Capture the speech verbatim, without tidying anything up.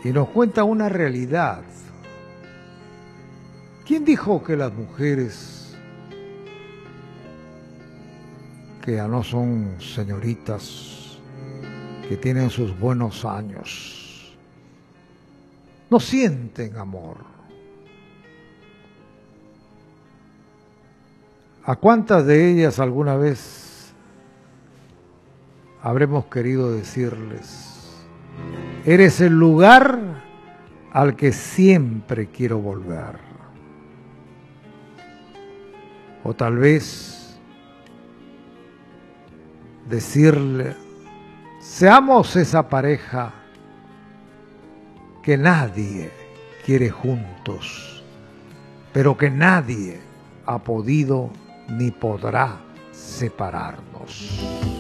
y nos cuenta una realidad. ¿Quién dijo que las mujeres que ya no son señoritas, que tienen sus buenos años, no sienten amor? ¿A cuántas de ellas alguna vez habremos querido decirles: eres el lugar al que siempre quiero volver? O tal vez decirle: seamos esa pareja que nadie quiere juntos, pero que nadie ha podido ni podrá separarnos.